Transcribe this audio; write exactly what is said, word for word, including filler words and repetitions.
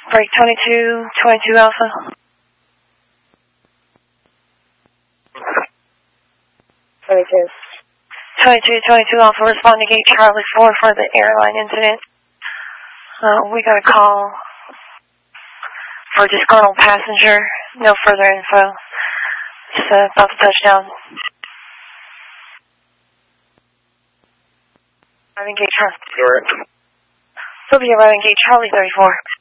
Break twenty-two, twenty-two Alpha. twenty-two. twenty-two, twenty-two Alpha, respond to gate Charlie four for the airline incident. Uh, we got a call for disgruntled passenger. No further info. Just uh, about to touch down. Arriving gate Charlie. Correct. We'll be arriving gate Charlie thirty-four.